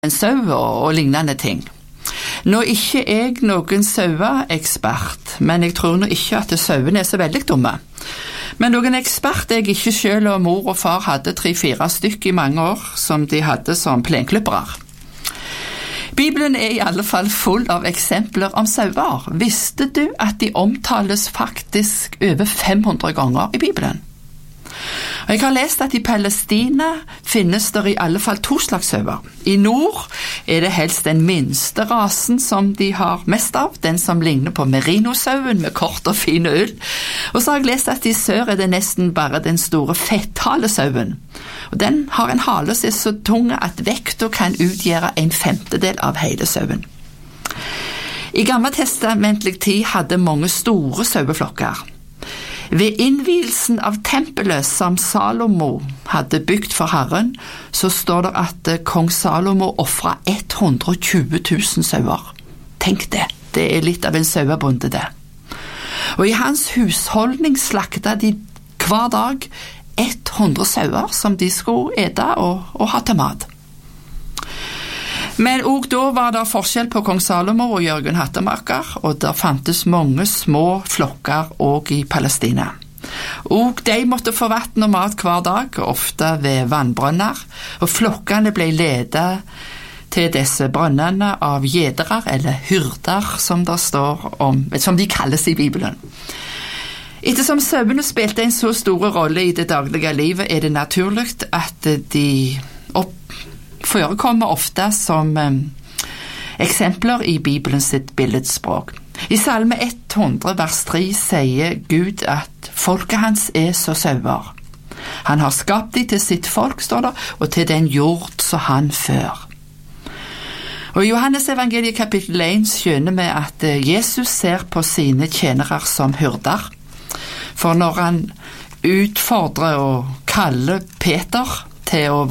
en sau og lignende ting. Nå er ikke jeg noen saueekspert, men jeg tror nå ikke at sauene så veldig dumme. Men noen ekspert er jeg ikke selv, og mor og far hadde 3-4 stykker i mange år som de hadde som plenklippere. Bibelen er i alle fall full av eksempler om sauer. Visste du at de omtales faktisk over 500 ganger i Bibelen? Og jeg har lest at i Palestina finnes det i alle fall 2 slags sauer. I nord er det helst den minste rasen som de har mest av, den som ligner på merinosauen med kort og fin ull. Og så har jeg lest at i sør er det nesten bare den store fetthalesauen. Og den har en hale som er så tung at vekta kan utgjøre 1/5 av hele sauen. I gammeltestamentlig tid hadde mange store saueflokker. Ved innvielsen av tempelet som Salomo hadde bygd for Herren, så står det at kong Salomo offret 120 000 sauer. Tenk det er litt av en sauebonde det. Og i hans husholdning slaktet de hver dag 100 sauer som de skulle ete og ha til mat. Men også da var det forskjell på kong Salomo og Jørgen Hattemaker, og det fantes mange små flokker også i Palestina. Og de måtte få vann og mat hver dag, ofte ved vannbrønner, og flokkene ble ledet til disse brønnene av gjedere, eller hyrder, som det står om, som de kalles i Bibelen. Ettersom sauene spilte en så stor rolle i det daglige livet, er det naturlig at de forekommer ofte som eksempler i Bibelen sitt billedspråk. I Salme 100 vers 3 sier Gud at folket hans er så sauer. Han har skapt de til sitt folk, står det, og til den jord som han før. Og i Johannes evangeliet kapittel 1 skjønner vi at Jesus ser på sine tjenere som hyrder. For når han utfordrer og kaller Peter til å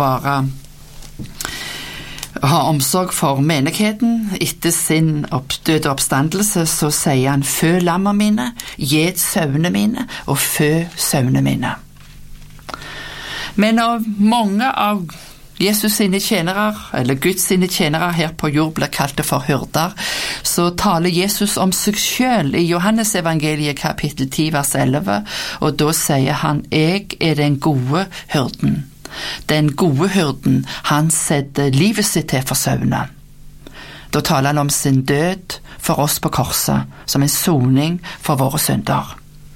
ha omsorg for menigheten etter sin døde oppstandelse, så sier han: fø lammer mine, gjet sauene mine og fø sauene mine. Men av mange av Jesus sine tjenere, eller Guds sine tjenere her på jord blir kalt for hyrder, så taler Jesus om seg selv i Johannes evangeliet kapittel 10 vers 11, og da sier han: jeg er den gode hyrden. Den gode hyrden, han setter livet sitt til for sauene. Da taler han om sin død for oss på korset, som en soning for våre synder.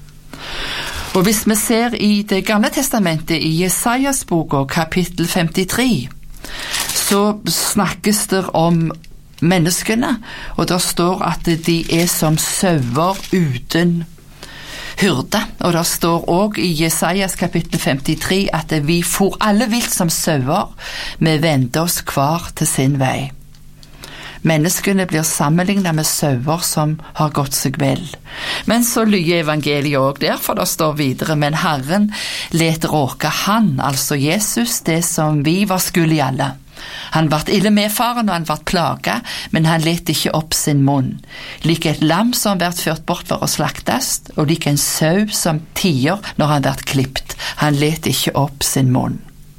Og hvis vi ser i det gamle testamentet, i Jesajas boka, kapittel 53, så snakkes det om menneskene, og der står at de er som sauer uten hyrde, og det står også i Jesajas kapittel 53 at vi for alle vilt som sauer, vi vendte oss hver til sin vei. Menneskene blir sammenlignet med sauer som har gått seg vel. Men så lyder evangeliet også derfor det står videre: men Herren let råke han, altså Jesus, det som vi var skyld i alle. Han vart ille medfaren og han vart plaget, men han let ikke opp sin munn. Lik et lam som vart ført bort for å slaktast, og lik en sau som tier når han vart klippt. Han let ikke opp sin munn.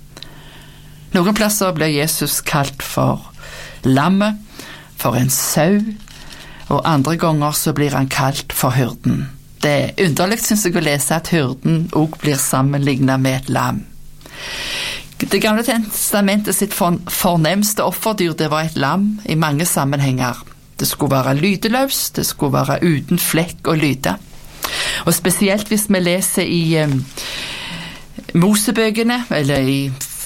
Noen plasser ble Jesus kalt for lammet, for en sau, og andre ganger så blir han kalt for hyrden. Det er underlig, synes jeg, å lese at hyrden også blir sammenlignet med et lam. Det gamle testamentet sitt fornemste offerdyr, det var et lam i mange sammenhenger. Det skulle være lydeløst, det skulle være uten flekk og lyde. Og spesielt hvis vi leser i Mosebøkene, eller i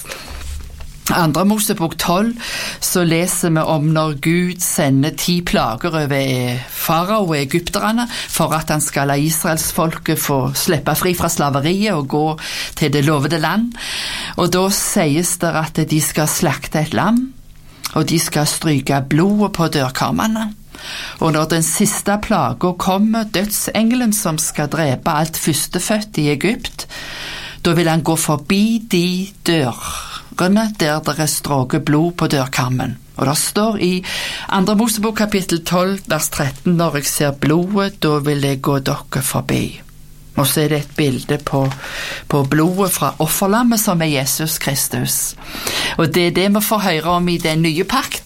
Andre Mosebok 12, så leser vi om når Gud sender 10 plager over farao og egypterne for at han skal la Israelsfolket få slippe fri fra slaveriet og gå til det lovede land. Og da sies det at de skal slakte et lam, og de skal stryke blodet på dørkarmene. Og når den siste plagen kommer, dødsengelen som skal drepe alt førstefødt i Egypt, da vil han gå forbi de dørene der det er stråket blod på dørkarmen. Og det står i Andre Mosebok kapittel 12 vers 13: når jeg ser blodet, da vil jeg gå dere forbi. Og så er det et bilde på blodet fra offerlammet som er Jesus Kristus. Og det er det vi får høre om i den nye pakt.